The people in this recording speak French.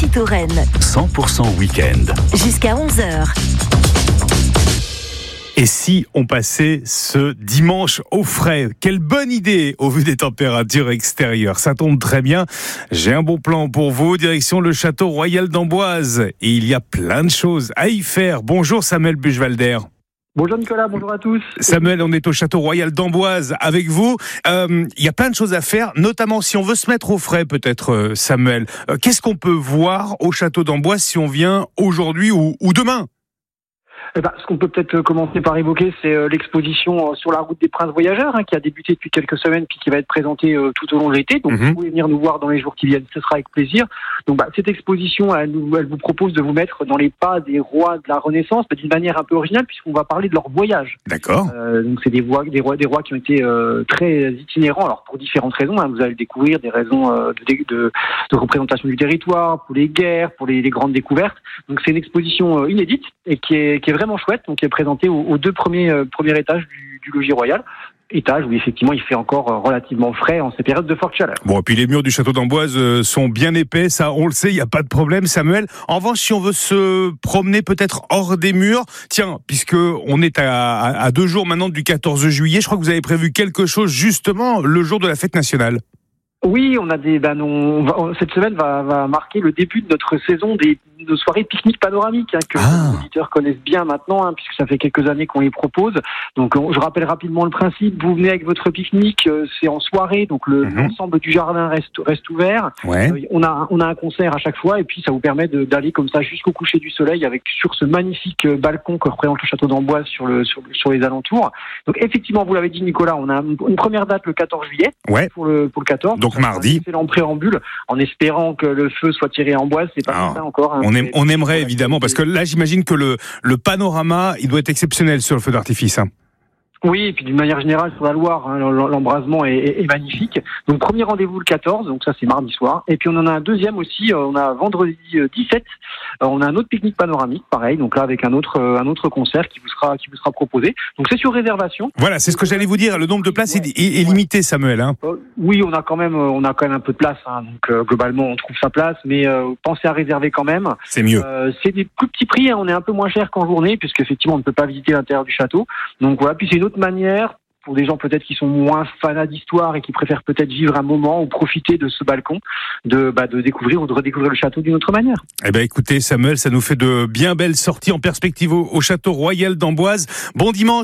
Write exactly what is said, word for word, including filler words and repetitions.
Touraine. cent pour cent week-end. Jusqu'à onze heures. Et si on passait ce dimanche au frais? Quelle bonne idée au vu des températures extérieures. Ça tombe très bien. J'ai un bon plan pour vous. Direction le château royal d'Amboise. Et il y a plein de choses à y faire. Bonjour Samuel Buchwalder. Bonjour Nicolas, bonjour à tous. Samuel, on est au château royal d'Amboise avec vous. Euh, il y a plein de choses à faire, notamment si on veut se mettre au frais peut-être, euh, Samuel. Euh, qu'est-ce qu'on peut voir au château d'Amboise si on vient aujourd'hui ou, ou demain ? Eh ben, ce qu'on peut peut-être commencer par évoquer, c'est euh, l'exposition euh, sur la route des princes voyageurs, hein, qui a débuté depuis quelques semaines, puis qui va être présentée euh, tout au long de l'été. Donc, Mm-hmm. vous pouvez venir nous voir dans les jours qui viennent, ce sera avec plaisir. Donc, bah, cette exposition, elle, nous, elle vous propose de vous mettre dans les pas des rois de la Renaissance, mais d'une manière un peu originale, puisqu'on va parler de leur voyage. D'accord. Euh, donc, c'est des rois, des rois, des rois qui ont été euh, très itinérants, alors pour différentes raisons. Hein, vous allez le découvrir, des raisons euh, de, de, de représentation du territoire, pour les guerres, pour les, les grandes découvertes. Donc, c'est une exposition euh, inédite et qui est, qui est vraiment chouette, donc qui est présentée aux, aux deux premiers, euh, premiers étages du, du logis royal. Étage où effectivement il fait encore euh, relativement frais en ces périodes de forte chaleur. Bon, et puis les murs du château d'Amboise euh, sont bien épais, ça on le sait, il n'y a pas de problème, Samuel. En revanche, si on veut se promener peut-être hors des murs, tiens, puisque on est à, à, à deux jours maintenant du quatorze juillet, je crois que vous avez prévu quelque chose justement le jour de la fête nationale. Oui, on a des, ben, on va, cette semaine va, va marquer le début de notre saison des, de soirées pique-nique panoramiques, hein, que Ah. les auditeurs connaissent bien maintenant, hein, puisque ça fait quelques années qu'on les propose. Donc, on, je rappelle rapidement le principe. Vous venez avec votre pique-nique, euh, c'est en soirée, donc le, Mhm. l'ensemble du jardin reste, reste ouvert. Ouais. Euh, on a, on a un concert à chaque fois, et puis ça vous permet de, d'aller comme ça jusqu'au coucher du soleil, avec sur ce magnifique euh, balcon que représente le château d'Amboise sur le, sur, sur les alentours. Donc, effectivement, vous l'avez dit, Nicolas, on a une première date le quatorze juillet Ouais. pour le, pour le quatorze. Donc mardi. C'est en préambule, en espérant que le feu soit tiré en Amboise, c'est pas Ah, ça encore. Hein. On, aime, on aimerait C'est- évidemment, parce que là j'imagine que le, le panorama, il doit être exceptionnel sur le feu d'artifice. Hein. Oui, et puis d'une manière générale sur la Loire, hein, l'embrasement est, est, est magnifique. Donc premier rendez-vous le quatorze, donc ça c'est mardi soir. Et puis on en a un deuxième aussi, on a vendredi dix-sept, on a un autre pique-nique panoramique, pareil, donc là avec un autre un autre concert qui vous sera qui vous sera proposé. Donc c'est sur réservation. Voilà, c'est ce que j'allais vous dire, le nombre de places Ouais. est, est, est limité, Samuel. Hein. Euh, oui, on a quand même on a quand même un peu de place, hein, donc euh, globalement on trouve sa place, mais euh, pensez à réserver quand même. C'est mieux. Euh, c'est des plus petits prix, hein, on est un peu moins cher qu'en journée, puisqu'effectivement on ne peut pas visiter l'intérieur du château. Donc voilà, puis c'est une autre manière, pour des gens peut-être qui sont moins fanats d'histoire et qui préfèrent peut-être vivre un moment ou profiter de ce balcon, de, bah, de découvrir ou de redécouvrir le château d'une autre manière. Eh ben écoutez, Samuel, ça nous fait de bien belles sorties en perspective au, au château royal d'Amboise. Bon dimanche.